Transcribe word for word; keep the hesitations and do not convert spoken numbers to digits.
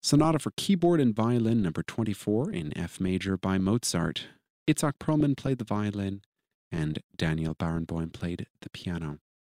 Sonata for Keyboard and Violin number twenty-four in F major by Mozart. Itzhak Perlman played the violin and Daniel Barenboim played the piano.